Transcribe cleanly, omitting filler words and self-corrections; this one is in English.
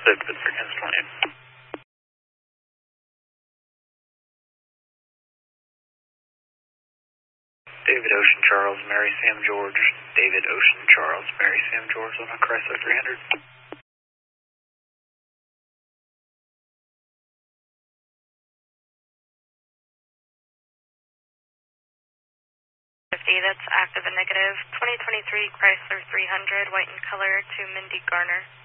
Sid, Pittsburgh, Pennsylvania. David Ocean Charles, Mary Sam George. David Ocean Charles, Mary Sam George on a Chrysler 300. 50, that's active and negative. 2023 Chrysler 300, white in color, to Mindy Garner.